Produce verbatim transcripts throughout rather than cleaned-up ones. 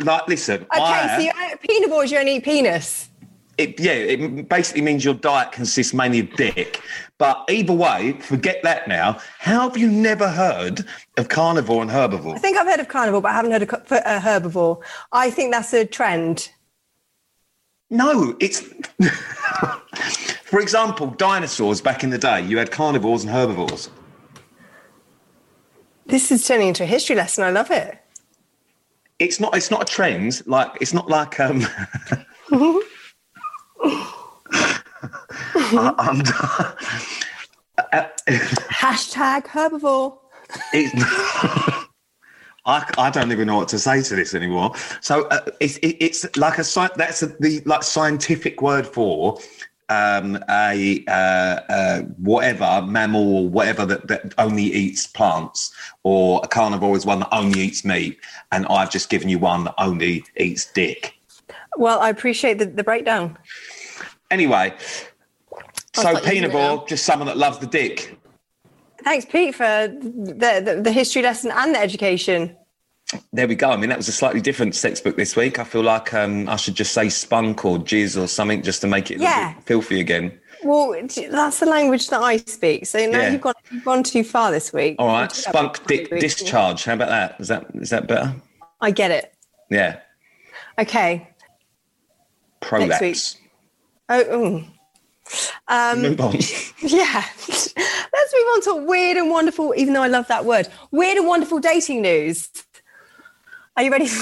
like, listen. Okay, I, so you're penivores, you only eat penis. It, yeah, it basically means your diet consists mainly of dick. But either way, forget that now. How have you never heard of carnivore and herbivore? I think I've heard of carnivore, but I haven't heard of uh, herbivore. I think that's a trend. No, it's... For example, dinosaurs back in the day, you had carnivores and herbivores. This is turning into a history lesson. I love it. It's not. It's not a trend. Like it's not like. Um, I, I'm, uh, Hashtag herbivore. It's, I, I don't even know what to say to this anymore. So uh, it's it, it's like a that's a, the like scientific word for um, a uh, uh, whatever mammal or whatever that, that only eats plants, or a carnivore is one that only eats meat, and I've just given you one that only eats dick. Well, I appreciate the, the breakdown. Anyway, so penivore, just someone that loves the dick. Thanks, Pete, for the, the, the history lesson and the education. There we go. I mean, that was a slightly different textbook this week. I feel like um, I should just say spunk or jizz or something just to make it a yeah. little bit filthy again. Well, that's the language that I speak. So now yeah. you've, gone, you've gone too far this week. All right, spunk di- discharge. How about that? Is that is that better? I get it. Yeah. Okay. Prolapse. Oh, mm. Um, move on. Yeah. Let's move on to weird and wonderful, even though I love that word, weird and wonderful dating news. Are you ready?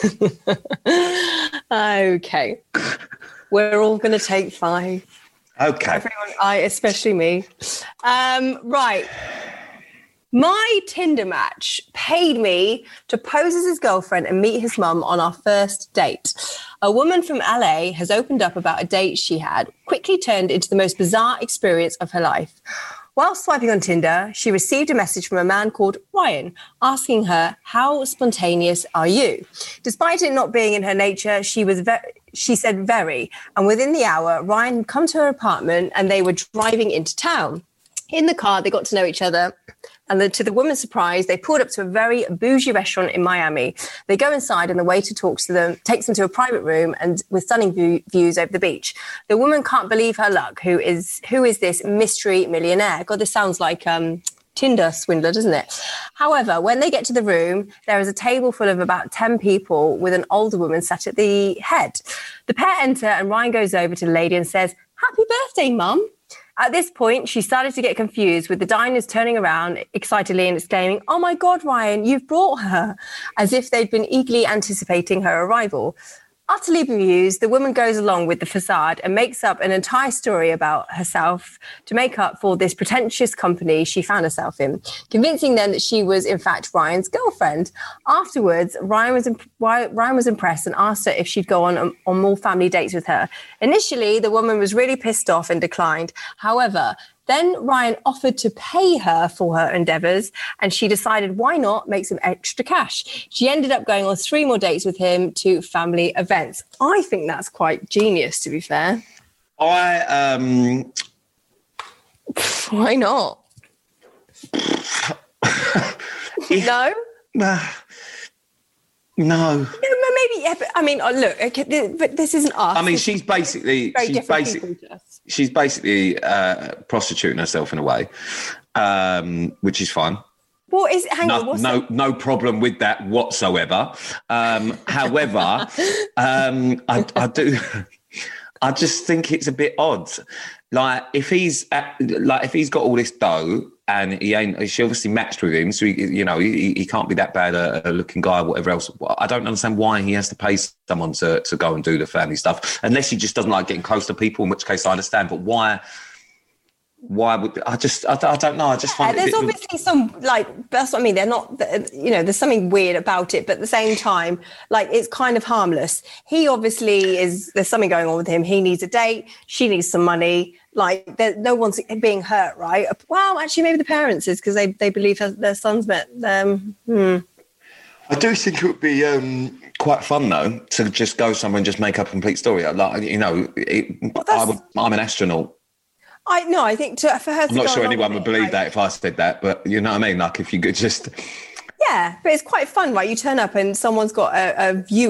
Okay. We're all going to take five. Okay. Everyone, I, especially me. Um, right. My Tinder match paid me to pose as his girlfriend and meet his mum on our first date. A woman from L A has opened up about a date she had, quickly turned into the most bizarre experience of her life. While swiping on Tinder, she received a message from a man called Ryan asking her, "How spontaneous are you?" Despite it not being in her nature, she was ve- she said very. And within the hour, Ryan had come to her apartment and they were driving into town. In the car, they got to know each other. And then, to the woman's surprise, they pulled up to a very bougie restaurant in Miami. They go inside and the waiter talks to them, takes them to a private room and with stunning view, views over the beach. The woman can't believe her luck. Who is who is this mystery millionaire? God, this sounds like um, Tinder swindler, doesn't it? However, when they get to the room, there is a table full of about ten people with an older woman sat at the head. The pair enter and Ryan goes over to the lady and says, "Happy birthday, Mum." At this point, she started to get confused, with the diners turning around excitedly and exclaiming, "Oh my God, Ryan, you've brought her," as if they'd been eagerly anticipating her arrival. Utterly bemused, the woman goes along with the facade and makes up an entire story about herself to make up for this pretentious company she found herself in, convincing them that she was, in fact, Ryan's girlfriend. Afterwards, Ryan was imp- Ryan was impressed and asked her if she'd go on, on more family dates with her. Initially, the woman was really pissed off and declined. However, then Ryan offered to pay her for her endeavours, and she decided why not make some extra cash. She ended up going on three more dates with him to family events. I think that's quite genius, to be fair. I, um... Why not? No? No. No, maybe, yeah, but I mean, oh, look, okay, but this isn't us. I mean, she's basically, she's basically, she's basically uh, prostituting herself in a way, um, which is fine. What is, hang no, on, what's no, that? no problem with that whatsoever. Um, however, um, I, I do, I just think it's a bit odd. Like if he's at, like if he's got all this dough and he ain't, she obviously matched with him, so he, you know he, he can't be that bad a, a looking guy, or whatever else. I don't understand why he has to pay someone to to go and do the family stuff, unless he just doesn't like getting close to people, in which case I understand. But why? Why would I just? I, I don't know. I just find yeah, it there's a bit, obviously some, like, that's what I mean. They're not, you know, there's something weird about it, but at the same time, like, it's kind of harmless. He obviously is. There's something going on with him. He needs a date. She needs some money. Like, no one's being hurt, right? Well, actually, maybe the parents is, because they they believe her, their son's met them. Hmm. I do think it would be um, quite fun, though, to just go somewhere and just make up a complete story. Like, you know, it, well, I would, I'm an astronaut. I no, I think to, for her to I'm not go sure anyone would it, believe like, that if I said that, but you know what I mean? Like, if you could just... Yeah, but it's quite fun, right? You turn up and someone's got a, a view